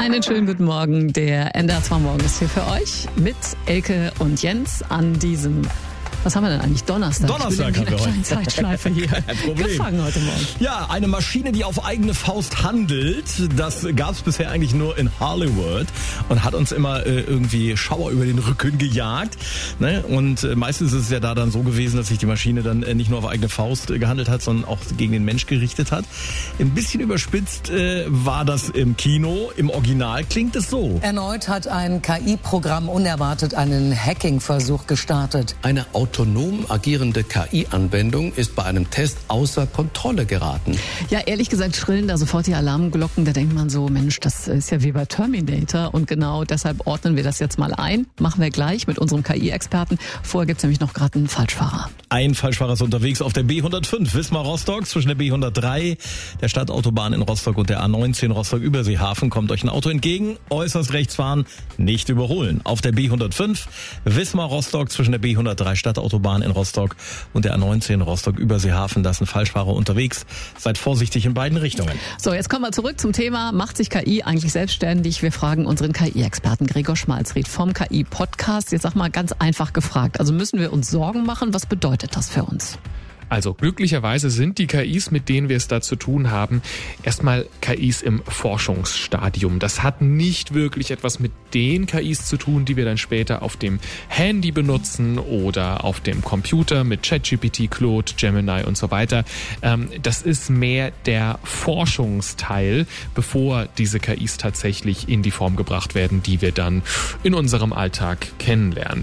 Einen schönen guten Morgen. Der NDR 2 Morgen ist hier für euch mit Elke und Jens an diesem, was haben wir denn eigentlich? Donnerstag. Donnerstag haben wir heute. Zeitschleife hier. Kein Problem. Gefangen heute Morgen. Ja, eine Maschine, die auf eigene Faust handelt, das gab es bisher eigentlich nur in Hollywood und hat uns immer irgendwie Schauer über den Rücken gejagt. Ne? Und meistens ist es ja da dann so gewesen, dass sich die Maschine dann nicht nur auf eigene Faust gehandelt hat, sondern auch gegen den Mensch gerichtet hat. Ein bisschen überspitzt war das im Kino. Im Original klingt es so. Erneut hat ein KI-Programm unerwartet einen Hacking-Versuch gestartet. Eine autonom agierende KI-Anwendung ist bei einem Test außer Kontrolle geraten. Ja, ehrlich gesagt schrillen da sofort die Alarmglocken. Da denkt man so, Mensch, das ist ja wie bei Terminator. Und genau deshalb ordnen wir das jetzt mal ein. Machen wir gleich mit unserem KI-Experten. Vorher gibt's nämlich noch gerade einen Falschfahrer. Ein Falschfahrer ist unterwegs auf der B105 Wismar-Rostock zwischen der B103, der Stadtautobahn in Rostock und der A19 Rostock-Überseehafen. Kommt euch ein Auto entgegen, äußerst rechts fahren, nicht überholen. Auf der B105 Wismar-Rostock zwischen der B103 Stadtautobahn in Rostock und der A19 Rostock-Überseehafen. Da ist ein Falschfahrer unterwegs. Seid vorsichtig in beiden Richtungen. So, jetzt kommen wir zurück zum Thema, macht sich KI eigentlich selbstständig? Wir fragen unseren KI-Experten Gregor Schmalzried vom KI-Podcast. Jetzt sag mal ganz einfach gefragt. Also müssen wir uns Sorgen machen? Was bedeutet das für uns? Also glücklicherweise sind die KIs, mit denen wir es da zu tun haben, erstmal KIs im Forschungsstadium. Das hat nicht wirklich etwas mit den KIs zu tun, die wir dann später auf dem Handy benutzen oder auf dem Computer mit ChatGPT, Claude, Gemini und so weiter. Das ist mehr der Forschungsteil, bevor diese KIs tatsächlich in die Form gebracht werden, die wir dann in unserem Alltag kennenlernen.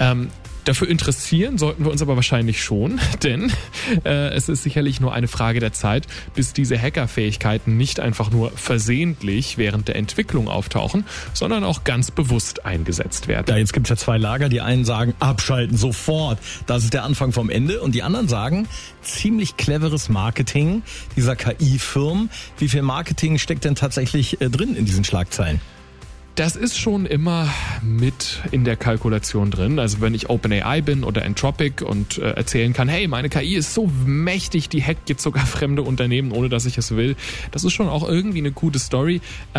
Dafür interessieren sollten wir uns aber wahrscheinlich schon, denn es ist sicherlich nur eine Frage der Zeit, bis diese Hackerfähigkeiten nicht einfach nur versehentlich während der Entwicklung auftauchen, sondern auch ganz bewusst eingesetzt werden. Ja, jetzt gibt's ja zwei Lager. Die einen sagen, abschalten sofort. Das ist der Anfang vom Ende. Und die anderen sagen, ziemlich cleveres Marketing dieser KI-Firmen. Wie viel Marketing steckt denn tatsächlich drin in diesen Schlagzeilen? Das ist schon immer mit in der Kalkulation drin. Also wenn ich OpenAI bin oder Anthropic und erzählen kann, hey, meine KI ist so mächtig, die hackt jetzt sogar fremde Unternehmen, ohne dass ich es will. Das ist schon auch irgendwie eine gute Story,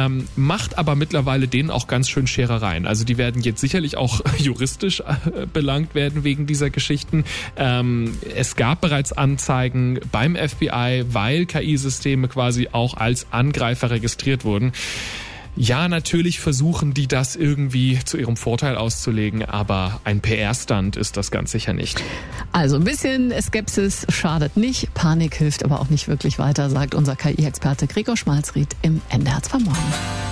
macht aber mittlerweile denen auch ganz schön Scherereien. Also die werden jetzt sicherlich auch juristisch belangt werden wegen dieser Geschichten. Es gab bereits Anzeigen beim FBI, weil KI-Systeme quasi auch als Angreifer registriert wurden. Ja, natürlich versuchen die das irgendwie zu ihrem Vorteil auszulegen, aber ein PR-Stunt ist das ganz sicher nicht. Also ein bisschen Skepsis schadet nicht, Panik hilft aber auch nicht wirklich weiter, sagt unser KI-Experte Gregor Schmalzried im NDR 2 Morgen.